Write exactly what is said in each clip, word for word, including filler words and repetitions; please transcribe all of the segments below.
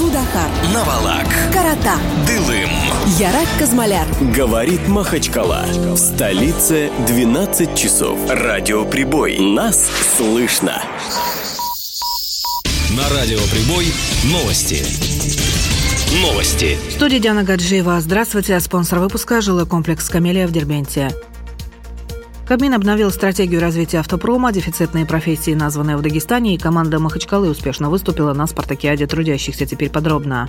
Судахар, Навалак, Карата, Дылым, Ярак Казмаляр. Говорит Махачкала. В столице двенадцать часов. Радиоприбой. Нас слышно. На радиоприбой новости. Новости. В студии Диана Гаджиева. Здравствуйте. Спонсор выпуска – жилой комплекс «Камелия» в Дербенте. Кабмин обновил стратегию развития автопрома, дефицитные профессии, названные в Дагестане, и команда Махачкалы успешно выступила на спартакиаде трудящихся. Теперь подробно.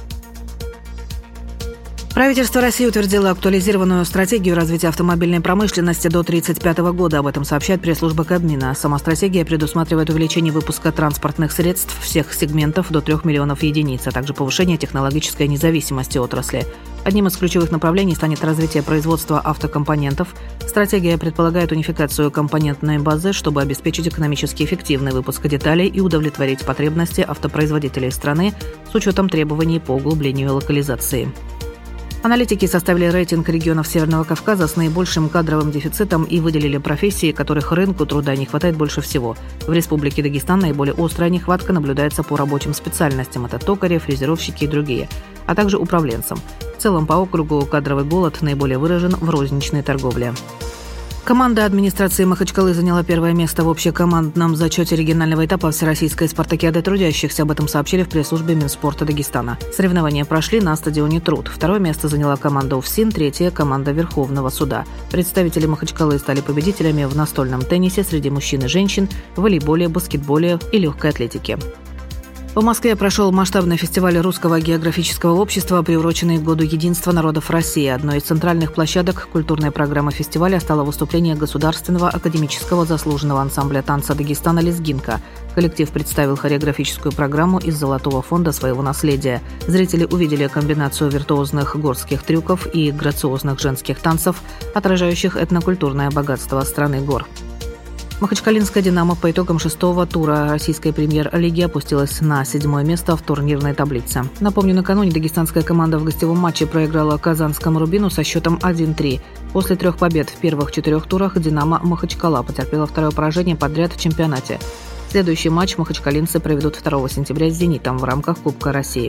Правительство России утвердило актуализированную стратегию развития автомобильной промышленности до две тысячи тридцать пятого года. Об этом сообщает пресс-служба Кабмина. Сама стратегия предусматривает увеличение выпуска транспортных средств всех сегментов до трех миллионов единиц, а также повышение технологической независимости отрасли. Одним из ключевых направлений станет развитие производства автокомпонентов. Стратегия предполагает унификацию компонентной базы, чтобы обеспечить экономически эффективный выпуск деталей и удовлетворить потребности автопроизводителей страны с учетом требований по углублению локализации. Аналитики составили рейтинг регионов Северного Кавказа с наибольшим кадровым дефицитом и выделили профессии, которых рынку труда не хватает больше всего. В Республике Дагестан наиболее острая нехватка наблюдается по рабочим специальностям – это токари, фрезеровщики и другие, а также управленцам. В целом по округу кадровый голод наиболее выражен в розничной торговле. Команда администрации Махачкалы заняла первое место в общекомандном зачете регионального этапа Всероссийской спартакиады трудящихся. Об этом сообщили в пресс-службе Минспорта Дагестана. Соревнования прошли на стадионе «Труд». Второе место заняла команда УФСИН, третье – команда Верховного суда. Представители Махачкалы стали победителями в настольном теннисе среди мужчин и женщин, волейболе, баскетболе и легкой атлетике. В Москве прошел масштабный фестиваль Русского географического общества, приуроченный к Году единства народов России. Одной из центральных площадок культурной программы фестиваля стало выступление Государственного академического заслуженного ансамбля танца Дагестана «Лезгинка». Коллектив представил хореографическую программу из золотого фонда своего наследия. Зрители увидели комбинацию виртуозных горских трюков и грациозных женских танцев, отражающих этнокультурное богатство страны гор. Махачкалинская «Динамо» по итогам шестого тура российской премьер-лиги опустилась на седьмое место в турнирной таблице. Напомню, накануне дагестанская команда в гостевом матче проиграла казанскому «Рубину» со счетом один-три. После трех побед в первых четырех турах «Динамо» Махачкала потерпела второе поражение подряд в чемпионате. Следующий матч махачкалинцы проведут второго сентября с «Зенитом» в рамках Кубка России.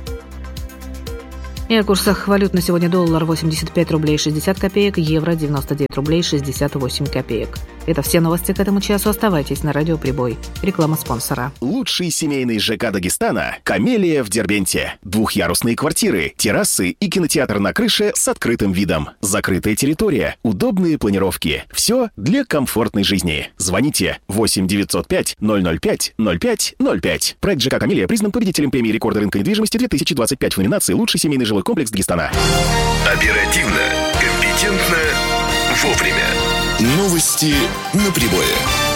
И о курсах валют на сегодня: доллар восемьдесят пять рублей шестьдесят копеек, евро девяносто девять рублей шестьдесят восемь копеек. Это все новости к этому часу. Оставайтесь на радиоприбой. Реклама спонсора. Лучший семейный ЖК Дагестана – «Камелия» в Дербенте. Двухъярусные квартиры, террасы и кинотеатр на крыше с открытым видом. Закрытая территория, удобные планировки. Все для комфортной жизни. Звоните восемь девятьсот пять ноль ноль пять ноль пять ноль пять. Проект ЖК «Камелия» признан победителем премии рекорда рынка недвижимости две тысячи двадцать пять в номинации «Лучший семейный жилой комплекс Дагестана». Оперативно, компетентно, вовремя. Новости на прибое.